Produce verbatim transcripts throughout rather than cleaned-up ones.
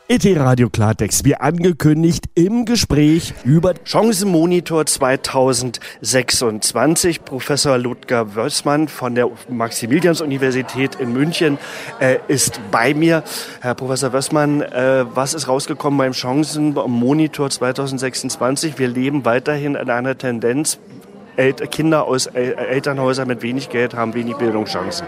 E T Radio Klartext, wie angekündigt, im Gespräch über Chancenmonitor zweitausendsechsundzwanzig. Professor Ludger Wössmann von der Maximilians-Universität in München äh, ist bei mir. Herr Professor Wössmann, äh, was ist rausgekommen beim Chancenmonitor zweitausendsechsundzwanzig? Wir leben weiterhin in einer Tendenz, El- Kinder aus El- Elternhäusern mit wenig Geld haben wenig Bildungschancen.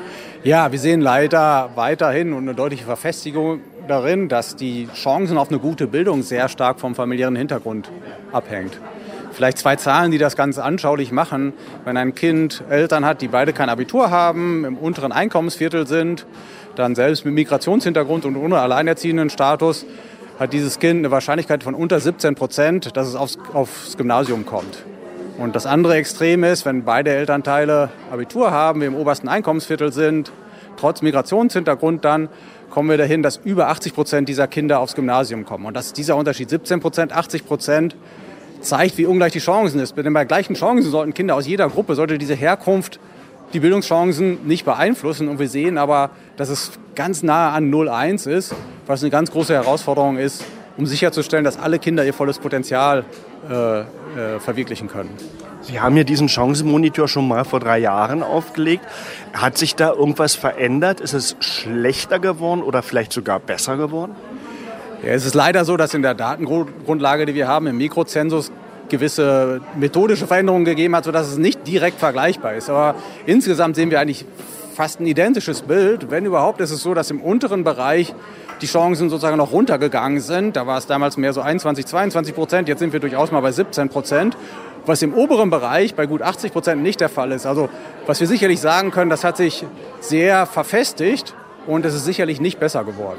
Ja, wir sehen leider weiterhin eine deutliche Verfestigung darin, dass die Chancen auf eine gute Bildung sehr stark vom familiären Hintergrund abhängt. Vielleicht zwei Zahlen, die das ganz anschaulich machen. Wenn ein Kind Eltern hat, die beide kein Abitur haben, im unteren Einkommensviertel sind, dann selbst mit Migrationshintergrund und ohne alleinerziehenden Status, hat dieses Kind eine Wahrscheinlichkeit von unter siebzehn Prozent, dass es aufs, aufs Gymnasium kommt. Und das andere Extrem ist, wenn beide Elternteile Abitur haben, wir im obersten Einkommensviertel sind, trotz Migrationshintergrund, dann kommen wir dahin, dass über achtzig Prozent dieser Kinder aufs Gymnasium kommen. Und dass dieser Unterschied siebzehn Prozent, achtzig Prozent zeigt, wie ungleich die Chancen ist. Denn bei gleichen Chancen sollten Kinder aus jeder Gruppe, sollte diese Herkunft die Bildungschancen nicht beeinflussen. Und wir sehen aber, dass es ganz nahe an null Komma eins ist, was eine ganz große Herausforderung ist, um sicherzustellen, dass alle Kinder ihr volles Potenzial äh, äh, verwirklichen können. Sie haben ja diesen Chancenmonitor schon mal vor drei Jahren aufgelegt. Hat sich da irgendwas verändert? Ist es schlechter geworden oder vielleicht sogar besser geworden? Ja, es ist leider so, dass in der Datengrundlage, die wir haben, im Mikrozensus, gewisse methodische Veränderungen gegeben hat, sodass es nicht direkt vergleichbar ist. Aber insgesamt sehen wir eigentlich fast ein identisches Bild. Wenn überhaupt, ist es so, dass im unteren Bereich die Chancen sozusagen noch runtergegangen sind. Da war es damals mehr so einundzwanzig, zweiundzwanzig Prozent. Jetzt sind wir durchaus mal bei siebzehn Prozent. Was im oberen Bereich bei gut achtzig Prozent nicht der Fall ist. Also was wir sicherlich sagen können, das hat sich sehr verfestigt und es ist sicherlich nicht besser geworden.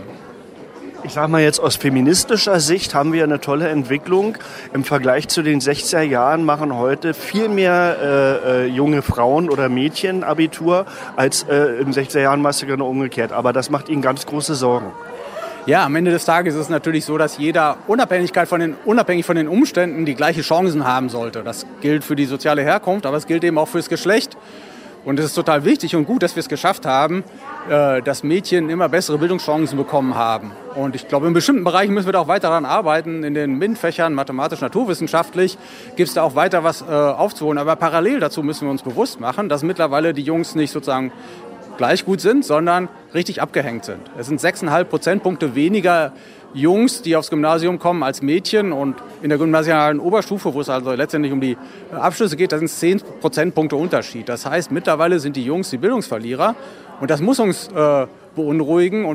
Ich sage mal jetzt aus feministischer Sicht haben wir eine tolle Entwicklung. Im Vergleich zu den sechziger Jahren machen heute viel mehr äh, äh, junge Frauen oder Mädchen Abitur als äh, in sechziger Jahren war es genau umgekehrt. Aber das macht ihnen ganz große Sorgen. Ja, am Ende des Tages ist es natürlich so, dass jeder Unabhängigkeit von den, unabhängig von den Umständen die gleiche Chancen haben sollte. Das gilt für die soziale Herkunft, aber es gilt eben auch fürs Geschlecht. Und es ist total wichtig und gut, dass wir es geschafft haben, äh, dass Mädchen immer bessere Bildungschancen bekommen haben. Und ich glaube, in bestimmten Bereichen müssen wir da auch weiter daran arbeiten. In den MINT-Fächern, mathematisch-naturwissenschaftlich, gibt es da auch weiter was äh, aufzuholen. Aber parallel dazu müssen wir uns bewusst machen, dass mittlerweile die Jungs nicht sozusagen gleich gut sind, sondern richtig abgehängt sind. Es sind sechs Komma fünf Prozentpunkte weniger Jungs, die aufs Gymnasium kommen, als Mädchen. Und in der gymnasialen Oberstufe, wo es also letztendlich um die Abschlüsse geht, da sind es zehn Prozentpunkte Unterschied. Das heißt, mittlerweile sind die Jungs die Bildungsverlierer. Und das muss uns äh, beunruhigen. Und